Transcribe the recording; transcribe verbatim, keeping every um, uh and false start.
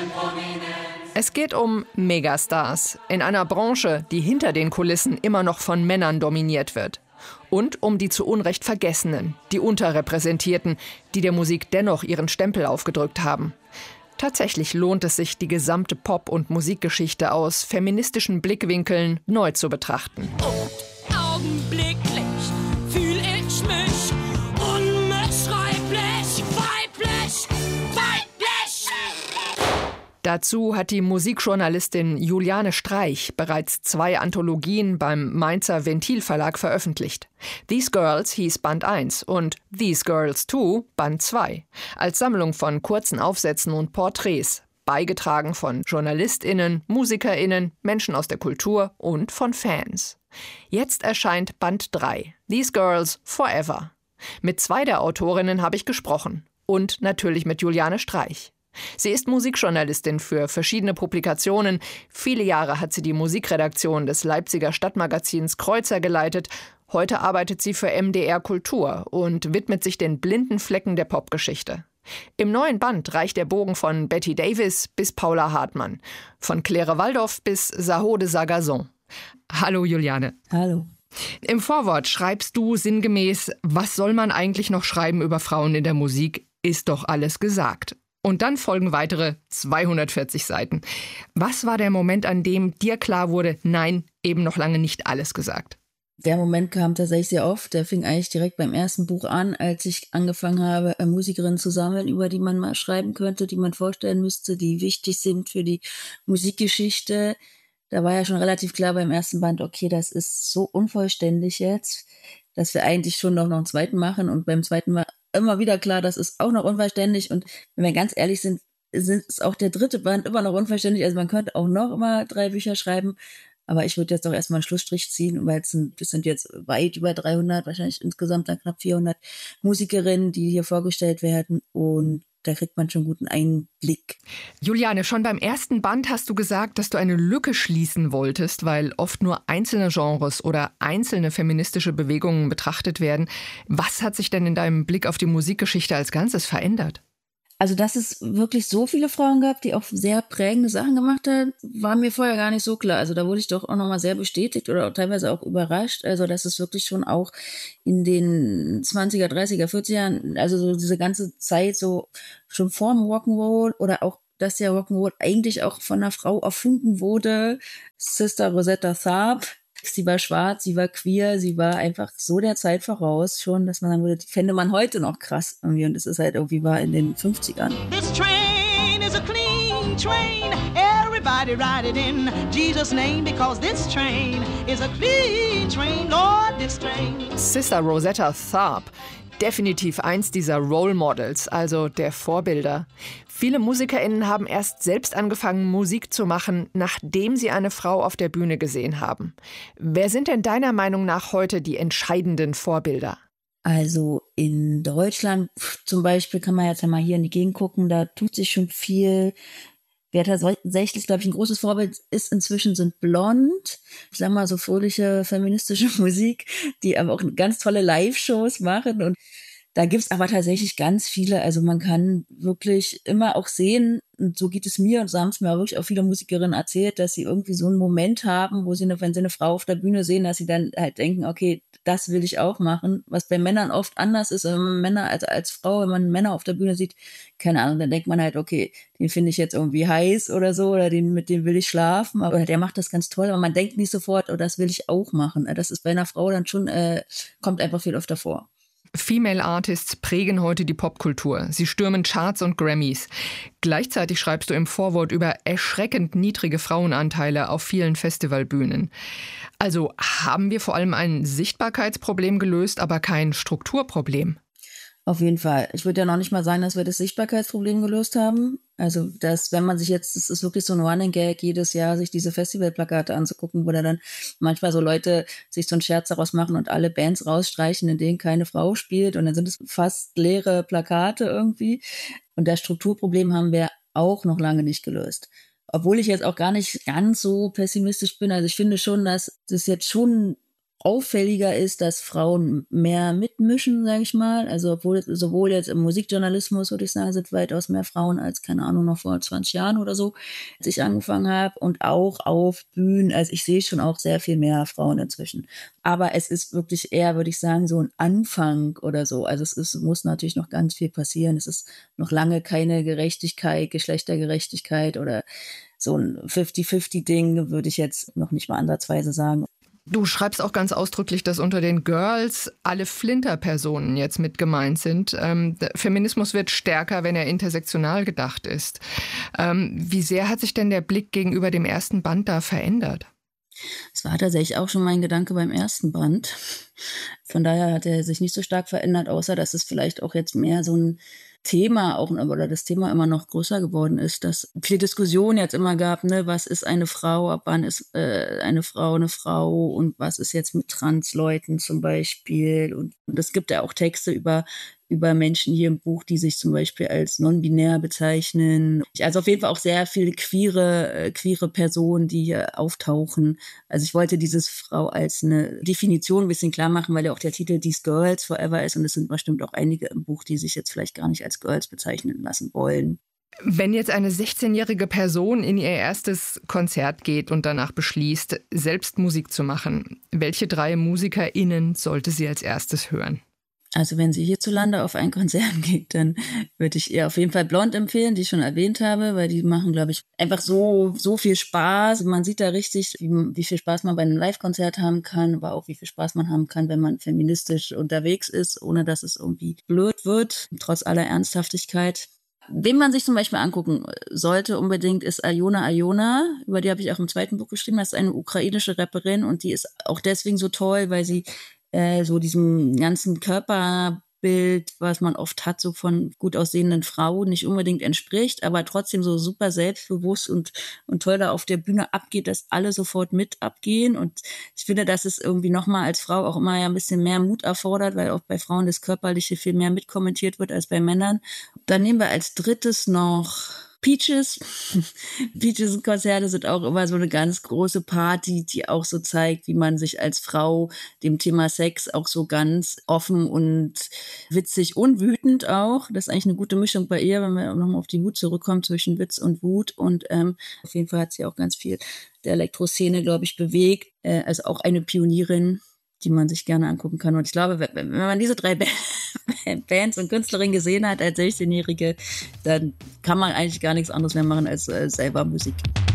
Es geht um Megastars in einer Branche, die hinter den Kulissen immer noch von Männern dominiert wird. Und um die zu Unrecht Vergessenen, die Unterrepräsentierten, die der Musik dennoch ihren Stempel aufgedrückt haben. Tatsächlich lohnt es sich, die gesamte Pop- und Musikgeschichte aus feministischen Blickwinkeln neu zu betrachten. Und augenblicklich fühl ich mich unbeschreiblich weiblich, weiblich. Dazu hat die Musikjournalistin Juliane Streich bereits zwei Anthologien beim Mainzer Ventil Verlag veröffentlicht. These Girls hieß Band eins und These Girls Too Band zwei, als Sammlung von kurzen Aufsätzen und Porträts, beigetragen von JournalistInnen, MusikerInnen, Menschen aus der Kultur und von Fans. Jetzt erscheint Band drei, These Girls Forever. Mit zwei der Autorinnen habe ich gesprochen und natürlich mit Juliane Streich. Sie ist Musikjournalistin für verschiedene Publikationen. Viele Jahre hat sie die Musikredaktion des Leipziger Stadtmagazins Kreuzer geleitet. Heute arbeitet sie für M D R Kultur und widmet sich den blinden Flecken der Popgeschichte. Im neuen Band reicht der Bogen von Betty Davis bis Paula Hartmann, von Claire Waldoff bis Saho de Sagazon. Hallo Juliane. Hallo. Im Vorwort schreibst du sinngemäß, was soll man eigentlich noch schreiben über Frauen in der Musik? Ist doch alles gesagt. Und dann folgen weitere zweihundertvierzig Seiten. Was war der Moment, an dem dir klar wurde, nein, eben noch lange nicht alles gesagt? Der Moment kam tatsächlich sehr oft. Der fing eigentlich direkt beim ersten Buch an, als ich angefangen habe, Musikerinnen zu sammeln, über die man mal schreiben könnte, die man vorstellen müsste, die wichtig sind für die Musikgeschichte. Da war ja schon relativ klar beim ersten Band, okay, das ist so unvollständig jetzt, dass wir eigentlich schon noch, noch einen zweiten machen. Und beim zweiten war immer wieder klar, das ist auch noch unverständlich. Und wenn wir ganz ehrlich sind, ist auch der dritte Band immer noch unverständlich. Also man könnte auch noch immer drei Bücher schreiben. Aber ich würde jetzt doch erstmal einen Schlussstrich ziehen, weil es sind, das sind jetzt weit über dreihundert, wahrscheinlich insgesamt dann knapp vierhundert Musikerinnen, die hier vorgestellt werden. Und da kriegt man schon guten Einblick. Juliane, schon beim ersten Band hast du gesagt, dass du eine Lücke schließen wolltest, weil oft nur einzelne Genres oder einzelne feministische Bewegungen betrachtet werden. Was hat sich denn in deinem Blick auf die Musikgeschichte als Ganzes verändert? Also, dass es wirklich so viele Frauen gab, die auch sehr prägende Sachen gemacht haben, war mir vorher gar nicht so klar. Also da wurde ich doch auch nochmal sehr bestätigt oder auch teilweise auch überrascht. Also dass es wirklich schon auch in den zwanziger, dreißiger, vierziger Jahren, also so diese ganze Zeit so schon vorm Rock'n'Roll oder auch, dass der Rock'n'Roll eigentlich auch von einer Frau erfunden wurde. Sister Rosetta Tharpe. Sie war schwarz, sie war queer, sie war einfach so der Zeit voraus schon, dass man sagen würde, die fände man heute noch krass irgendwie. Und das ist halt irgendwie war in den fünfzigern. This train is a clean train. Everybody ride it in Jesus' name, because this train is a clean train. Lord, this train. Sister Rosetta Tharpe. Definitiv eins dieser Role Models, also der Vorbilder. Viele MusikerInnen haben erst selbst angefangen, Musik zu machen, nachdem sie eine Frau auf der Bühne gesehen haben. Wer sind denn deiner Meinung nach heute die entscheidenden Vorbilder? Also in Deutschland zum Beispiel kann man jetzt ja mal hier in die Gegend gucken, da tut sich schon viel. Wer tatsächlich, glaube ich, ein großes Vorbild ist inzwischen, sind Blond. Ich sag mal, so fröhliche feministische Musik, die aber auch ganz tolle Live-Shows machen. Und da gibt's aber tatsächlich ganz viele. Also man kann wirklich immer auch sehen, und so geht es mir, und so haben es mir auch wirklich auch viele Musikerinnen erzählt, dass sie irgendwie so einen Moment haben, wo sie, eine, wenn sie eine Frau auf der Bühne sehen, dass sie dann halt denken, okay, das will ich auch machen. Was bei Männern oft anders ist, wenn man Männer, also als Frau, wenn man Männer auf der Bühne sieht, keine Ahnung, dann denkt man halt, okay, den finde ich jetzt irgendwie heiß oder so, oder den, mit dem will ich schlafen, aber der macht das ganz toll, aber man denkt nicht sofort, oh, das will ich auch machen. Das ist bei einer Frau dann schon, äh, kommt einfach viel öfter vor. Female Artists prägen heute die Popkultur. Sie stürmen Charts und Grammys. Gleichzeitig schreibst du im Vorwort über erschreckend niedrige Frauenanteile auf vielen Festivalbühnen. Also haben wir vor allem ein Sichtbarkeitsproblem gelöst, aber kein Strukturproblem? Auf jeden Fall. Ich würde ja noch nicht mal sagen, dass wir das Sichtbarkeitsproblem gelöst haben. Also, dass, wenn man sich jetzt, es ist wirklich so ein Running Gag, jedes Jahr sich diese Festivalplakate anzugucken, wo da dann manchmal so Leute sich so einen Scherz daraus machen und alle Bands rausstreichen, in denen keine Frau spielt. Und dann sind es fast leere Plakate irgendwie. Und das Strukturproblem haben wir auch noch lange nicht gelöst. Obwohl ich jetzt auch gar nicht ganz so pessimistisch bin. Also ich finde schon, dass das jetzt schon auffälliger ist, dass Frauen mehr mitmischen, sage ich mal. Also obwohl sowohl jetzt im Musikjournalismus, würde ich sagen, sind weitaus mehr Frauen als, keine Ahnung, noch vor zwanzig Jahren oder so, als ich angefangen habe. Und auch auf Bühnen, also ich sehe schon auch sehr viel mehr Frauen inzwischen. Aber es ist wirklich eher, würde ich sagen, so ein Anfang oder so. Also es ist, muss natürlich noch ganz viel passieren. Es ist noch lange keine Gerechtigkeit, Geschlechtergerechtigkeit oder so ein fifty-fifty-Ding, würde ich jetzt noch nicht mal ansatzweise sagen. Du schreibst auch ganz ausdrücklich, dass unter den Girls alle Flinter-Personen jetzt mit gemeint sind. Ähm, der Feminismus wird stärker, wenn er intersektional gedacht ist. Ähm, wie sehr hat sich denn der Blick gegenüber dem ersten Band da verändert? Das war tatsächlich auch schon mein Gedanke beim ersten Band. Von daher hat er sich nicht so stark verändert, außer dass es vielleicht auch jetzt mehr so ein Thema auch, oder das Thema immer noch größer geworden ist, dass viel Diskussion jetzt immer gab, ne, was ist eine Frau, ab wann ist äh, eine Frau eine Frau und was ist jetzt mit Transleuten zum Beispiel. Und, und es gibt ja auch Texte über über Menschen hier im Buch, die sich zum Beispiel als non-binär bezeichnen. Also auf jeden Fall auch sehr viele queere, äh, queere Personen, die hier auftauchen. Also ich wollte dieses Frau als eine Definition ein bisschen klar machen, weil ja auch der Titel These Girls Forever ist und es sind bestimmt auch einige im Buch, die sich jetzt vielleicht gar nicht als Girls bezeichnen lassen wollen. Wenn jetzt eine sechzehnjährige Person in ihr erstes Konzert geht und danach beschließt, selbst Musik zu machen, welche drei MusikerInnen sollte sie als erstes hören? Also wenn sie hierzulande auf ein Konzert geht, dann würde ich ihr auf jeden Fall Blond empfehlen, die ich schon erwähnt habe, weil die machen, glaube ich, einfach so so viel Spaß. Man sieht da richtig, wie, wie viel Spaß man bei einem Live-Konzert haben kann, aber auch wie viel Spaß man haben kann, wenn man feministisch unterwegs ist, ohne dass es irgendwie blöd wird, trotz aller Ernsthaftigkeit. Wen man sich zum Beispiel angucken sollte unbedingt, ist Aljona Aljona. Über die habe ich auch im zweiten Buch geschrieben. Das ist eine ukrainische Rapperin und die ist auch deswegen so toll, weil sie so diesem ganzen Körperbild, was man oft hat, so von gut aussehenden Frauen, nicht unbedingt entspricht, aber trotzdem so super selbstbewusst und, und toll da auf der Bühne abgeht, dass alle sofort mit abgehen. Und ich finde, dass es irgendwie nochmal als Frau auch immer ja ein bisschen mehr Mut erfordert, weil auch bei Frauen das Körperliche viel mehr mitkommentiert wird als bei Männern. Dann nehmen wir als drittes noch Peaches. Peaches Konzerte sind auch immer so eine ganz große Party, die auch so zeigt, wie man sich als Frau dem Thema Sex auch so ganz offen und witzig und wütend auch. Das ist eigentlich eine gute Mischung bei ihr, wenn wir nochmal auf die Wut zurückkommen, zwischen Witz und Wut. Und ähm, auf jeden Fall hat sie auch ganz viel der Elektroszene, glaube ich, bewegt. Äh, also auch eine Pionierin, die man sich gerne angucken kann. Und ich glaube, wenn man diese drei Bands und Künstlerinnen gesehen hat als sechzehnjährige, dann kann man eigentlich gar nichts anderes mehr machen als äh, selber Musik.